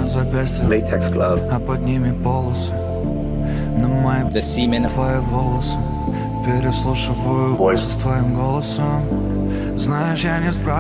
на запястье Latex glove. а под ними полосы. На моей The semen. твои волосы. Переслушиваю Боль. с твоим голосом. Знаешь, я не спрашиваю.